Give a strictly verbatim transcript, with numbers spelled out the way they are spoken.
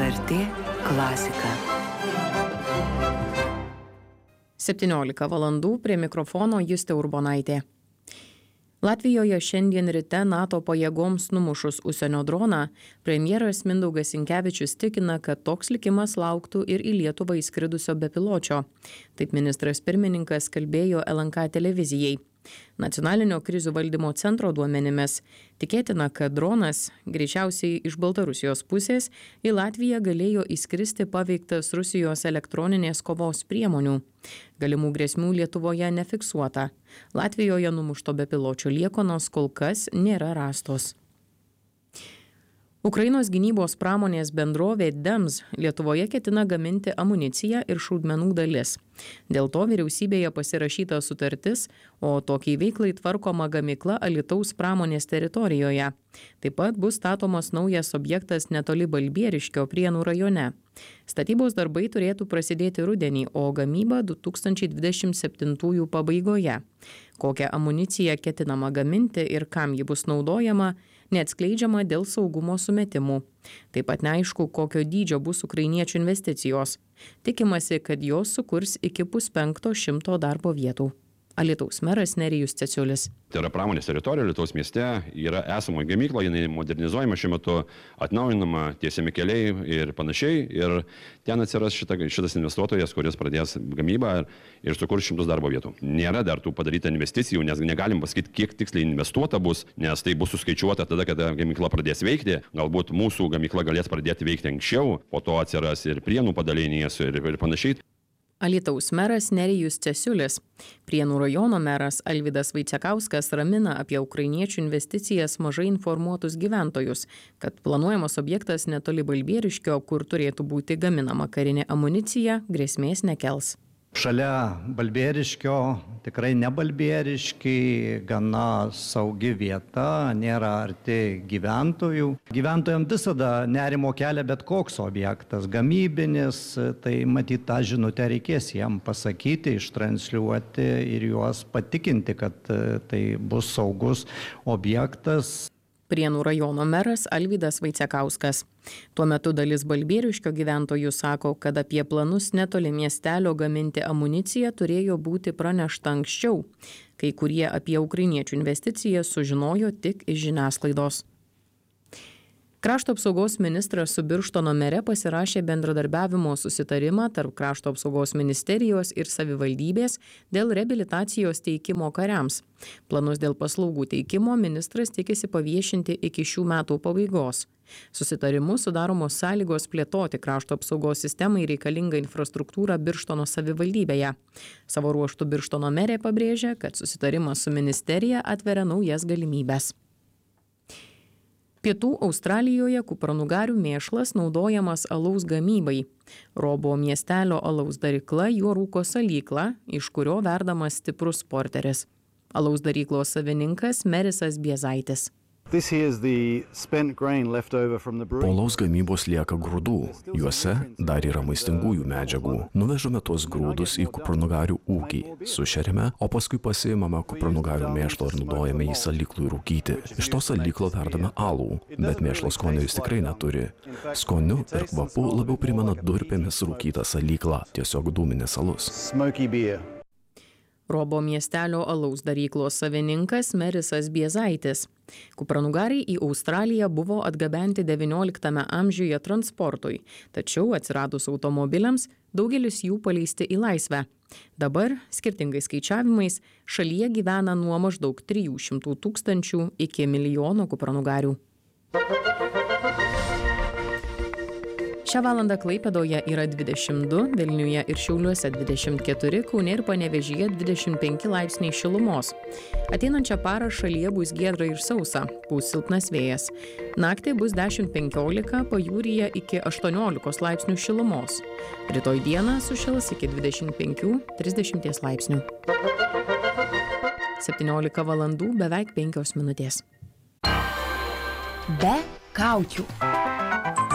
R T klasika. septyniolika valandų prie mikrofono Justė Urbonaitė. Latvijoje šiandien ryte NATO pajėgoms numušus užsienio droną, premjeras Mindaugas Sinkevičius tikina, kad toks likimas lauktų ir į Lietuvą įskridusio bepiločio. Taip ministras pirmininkas kalbėjo L N K televizijai. Nacionalinio krizių valdymo centro duomenimis tikėtina, kad dronas, greičiausiai iš Baltarusijos pusės, į Latviją galėjo įskristi paveiktas Rusijos elektroninės kovos priemonių. Galimų grėsmių Lietuvoje nefiksuota. Latvijoje numušto bepiločio liekanos kol kas nėra rastos. Ukrainos gynybos pramonės bendrovė D E M S Lietuvoje ketina gaminti amuniciją ir šaudmenų dalis. Dėl to vyriausybėje pasirašyta sutartis, o tokiai veiklai tvarkoma gamykla Alytaus pramonės teritorijoje. Taip pat bus statomas naujas objektas netoli Balbieriškio Prienų rajone. Statybos darbai turėtų prasidėti rudenį, o gamyba du tūkstančiai dvidešimt septintųjų pabaigoje. Kokią amuniciją ketinama gaminti ir kam ji bus naudojama, neatskleidžiama dėl saugumo sumetimų. Taip pat neaišku, kokio dydžio bus ukrainiečių investicijos. Tikimasi, kad jos sukurs iki puspenkto šimto darbo vietų. Alytaus meras Nerijus Cesiulis. Tai yra pramonės teritorija Alytaus mieste, yra esama gamykla, jinai modernizuojama šiuo metu, atnaujinama, tiesiami keliai ir panašiai. Ir ten atsiras šita, šitas investuotojas, kuris pradės gamybą ir, ir sukurs šimtus darbo vietų. Nėra dar tų padaryta investicijų, nes negalim pasakyti, kiek tiksliai investuota bus, nes tai bus suskaičiuota tada, kada gamykla pradės veikti. Galbūt mūsų gamykla galės pradėti veikti anksčiau, po to atsiras ir Prienų padalinys ir, ir panašiai. Alytaus meras Nerijus Cesiulis. Prienų rajono meras Alvydas Vaicekauskas ramina apie ukrainiečių investicijas mažai informuotus gyventojus, kad planuojamas objektas netoli Balbieriškio, kur turėtų būti gaminama karinė amunicija, grėsmės nekels. Šalia Balbieriškio, tikrai ne Balbieriškiai, gana saugi vieta, nėra arti gyventojų. Gyventojams visada nerimo kelia bet koks objektas, gamybinis, tai matyt tą žinutę reikės jam pasakyti, ištransliuoti ir juos patikinti, kad tai bus saugus objektas. Prienų rajono meras Alvydas Vaicekauskas. Tuo metu dalis Balbieriškio gyventojų sako, kad apie planus netoli miestelio gaminti amuniciją turėjo būti pranešta anksčiau. Kai kurie apie ukrainiečių investicijas sužinojo tik iš žiniasklaidos. Krašto apsaugos ministras su Birštono mere pasirašė bendradarbiavimo susitarimą tarp Krašto apsaugos ministerijos ir savivaldybės dėl reabilitacijos teikimo kariams. Planus dėl paslaugų teikimo ministras tikisi paviešinti iki šių metų pabaigos. Susitarimu sudaromos sąlygos plėtoti Krašto apsaugos sistemai reikalingą infrastruktūrą Birštono savivaldybėje. Savo ruožtu Birštono merė pabrėžia, kad susitarimas su ministerija atveria naujas galimybes. Pietų Australijoje kupranugarių mėšlas naudojamas alaus gamybai. Robo miestelio alaus darykla Juorūko salykla, iš kurio verdamas stiprus porteris. Alaus daryklos savininkas Merisas Biezaitis. Po alaus gamybos lieka grūdų. Juose dar yra maistingųjų medžiagų. Nuvežame tuos grūdus į kupranugarių ūkį, sušeriame, o paskui pasiimame kupranugarių mėšlo ir naudojame jį salyklui rūkyti. Iš to salyklo verdame alų, bet mėšlo skonio jis tikrai neturi. Skoniu ir kvapu labiau primena durpėmis rūkytą salyklą, tiesiog dūminis alus. Robo miestelio alaus daryklos savininkas Merisas Biezaitis. Kupranugariai į Australiją buvo atgabenti devynioliktame amžiuje transportui, tačiau atsiradus automobiliams daugelis jų paleisti į laisvę. Dabar, skirtingais skaičiavimais, šalyje gyvena nuo maždaug trijų šimtų tūkstančių iki milijono kupranugarių. Šią valandą Klaipėdoje yra dvidešimt du, Vilniuje ir Šiauliuose dvidešimt keturi, Kaune ir Panevėžyje dvidešimt penki laipsniai šilumos. Ateinančią parą šalyje bus giedra ir sausa, pūs silpnas vėjas. Naktį bus dešimt penkiolika, pajūryje iki aštuoniolikos laipsnių šilumos. Rytoj dieną sušils iki dvidešimt penkių trisdešimt laipsnių. septyniolika valandų beveik penkios minutės. Be kaukių.